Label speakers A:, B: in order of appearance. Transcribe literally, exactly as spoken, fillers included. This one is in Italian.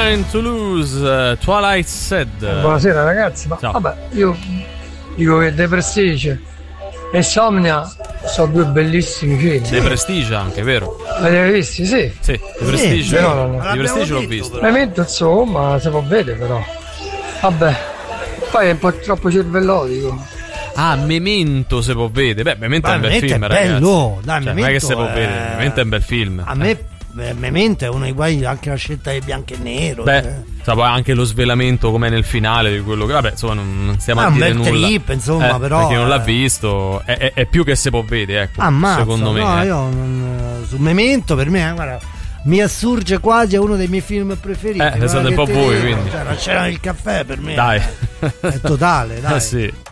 A: Time to Lose, uh, Twilight Said.
B: Buonasera ragazzi, ma
A: Ciao.
B: vabbè, io dico che The Prestige e Insomnia sono due bellissimi film.
A: The Prestige anche, vero?
B: L'avete visti? Sì.
A: Sì, The Prestige,
B: Sì, però non-
A: The Prestige l'ho visto.
B: Memento insomma si può vedere però. Vabbè, poi è un po' troppo cervellotico.
A: Ah, Memento se può vedere. Beh, Memento è un bel
C: Memento
A: film,
C: è
A: ragazzi.
C: bello, dai,
A: Cioè, non è che
C: Memento
A: se può
C: è-
A: vedere, Memento è un bel film.
C: A me eh, Memento è uno dei guai, anche la scelta del bianco e nero.
A: Beh,
C: cioè.
A: sa, poi anche lo svelamento com'è nel finale di quello che, vabbè, insomma, non, non stiamo
C: Ah,
A: a
C: un
A: dire
C: bel
A: nulla.
C: trip, insomma,
A: Eh,
C: però,
A: per chi non l'ha
C: eh.
A: visto è, è- è più che se può vedere, ecco.
C: Ammazza,
A: secondo me.
C: no,
A: eh.
C: io non- su Memento per me, eh, guarda, mi assurge quasi a uno dei miei film preferiti.
A: Eh,
C: guarda
A: siete un
C: che
A: po'
C: te
A: voi,
C: dico,
A: quindi.
C: cioè, la scena del caffè per me
A: Dai.
C: è totale, dai.
A: Eh sì.